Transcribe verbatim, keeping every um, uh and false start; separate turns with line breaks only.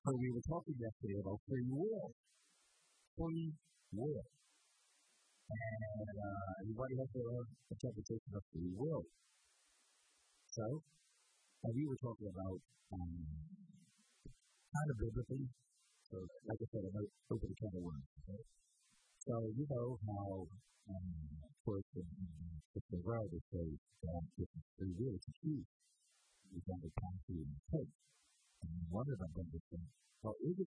So we were talking yesterday about free will. Free will. And uh, everybody has their own interpretation of free will. So, and we were talking about um, kind of biblically. So, like I said, I might open a can of worms. Okay? So, you know how, um, of course, in, in the world, it says that this is free will, it's a choose. You got to pass through and take. And one of them understands, well, is it